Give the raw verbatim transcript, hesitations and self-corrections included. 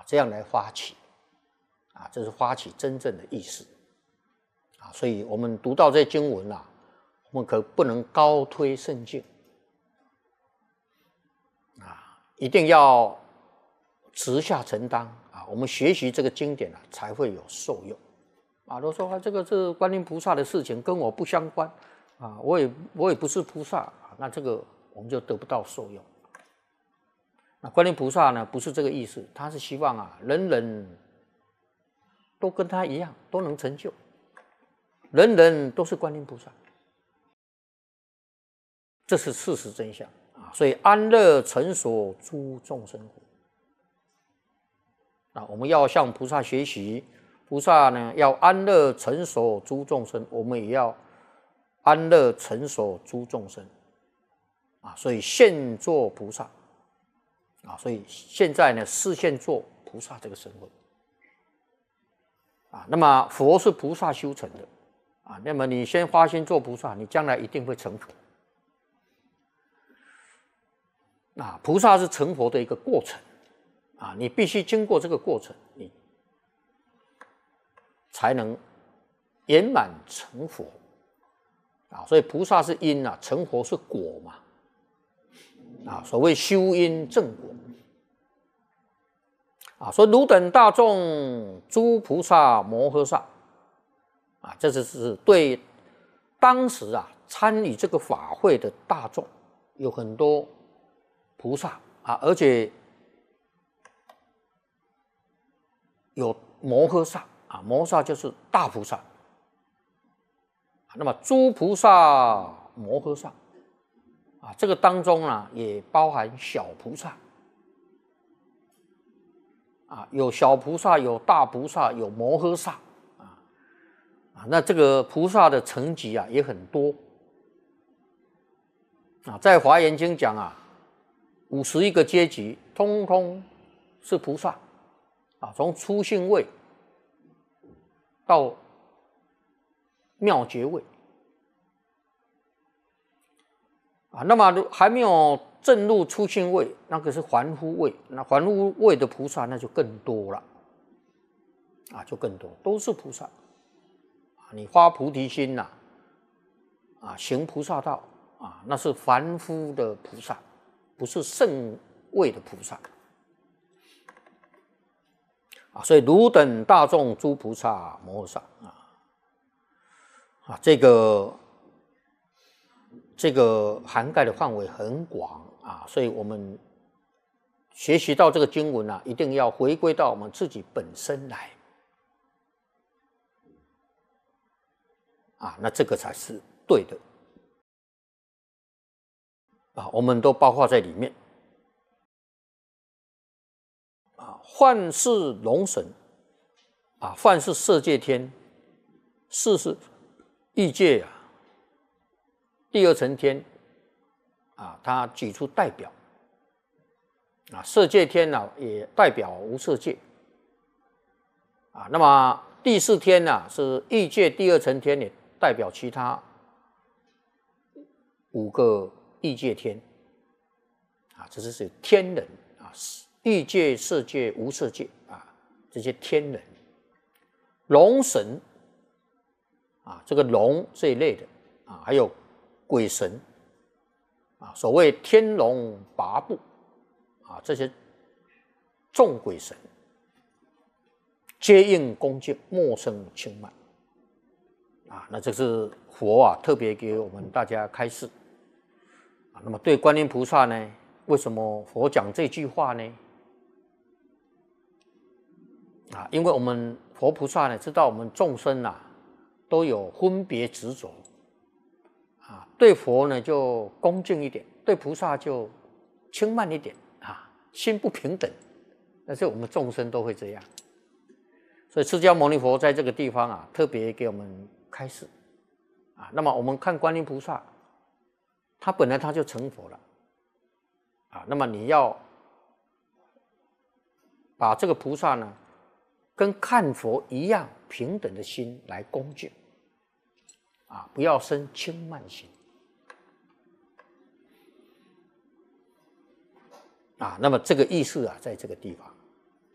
这样来发起，啊，这是发起真正的意思，啊，所以我们读到这经文啊，我们可不能高推圣境，啊，一定要直下承担啊，我们学习这个经典啊，才会有受用，啊，都说啊，这个是观音菩萨的事情，跟我不相关，啊，我也我也不是菩萨，啊，那这个我们就得不到受用。那观音菩萨呢，不是这个意思，他是希望啊，人人都跟他一样，都能成就，人人都是观音菩萨，这是事实真相啊。所以安乐成所诸众生苦啊，我们要向菩萨学习，菩萨呢要安乐成所诸众生，我们也要安乐成所诸众生啊。所以现作菩萨。啊，所以现在呢，视现做菩萨这个身份啊。那么佛是菩萨修成的啊，那么你先发心做菩萨，你将来一定会成佛。啊，菩萨是成佛的一个过程啊，你必须经过这个过程，你才能圆满成佛啊。所以菩萨是因啊，成佛是果嘛。啊，所谓修因正果啊，说汝等大众诸菩萨摩诃萨啊，这是对当时啊参与这个法会的大众，有很多菩萨啊，而且有摩诃萨啊，摩诃萨就是大菩萨。那么诸菩萨摩诃萨。啊，这个当中呢，也包含小菩萨，啊，有小菩萨，有大菩萨，有摩诃萨，啊，啊，那这个菩萨的层级啊也很多，啊，在《华严经》讲啊，五十一个阶级，通通是菩萨，啊，从初信位到妙觉位。啊，那么还没有证入初信位，那个是凡夫位，那凡夫位的菩萨那就更多了，啊，就更多，都是菩萨，啊，你发菩提心呐，啊，行菩萨道啊，那是凡夫的菩萨，不是圣位的菩萨，啊，所以汝等大众诸菩萨摩诃萨啊，啊，这个。这个涵盖的范围很广啊，所以我们学习到这个经文啊，一定要回归到我们自己本身来啊，那这个才是对的啊，我们都包括在里面啊。幻是龙神啊，幻是色界天，是是异界啊。第二层天啊，它举出代表啊，色界天呢、啊、也代表无色界啊。那么第四天呢、啊、是异界第二层天，也代表其他五个异界天啊，这是是天人啊，异界、色界、无色界啊，这些天人。龙神啊，这个龙这一类的啊，还有鬼神啊，所谓天龙八部啊，这些众鬼神皆应恭敬，莫生轻慢啊。那这是佛啊特别给我们大家开示啊。那么对观音菩萨呢，为什么佛讲这句话呢？啊，因为我们佛菩萨呢，知道我们众生啊都有分别执着。啊，对佛呢就恭敬一点，对菩萨就轻慢一点啊，心不平等。但是我们众生都会这样，所以释迦牟尼佛在这个地方啊，特别给我们开示啊。那么我们看观音菩萨，他本来他就成佛了啊。那么你要把这个菩萨呢，跟看佛一样平等的心来恭敬。啊，不要生轻慢心啊。那么这个意思啊，在这个地方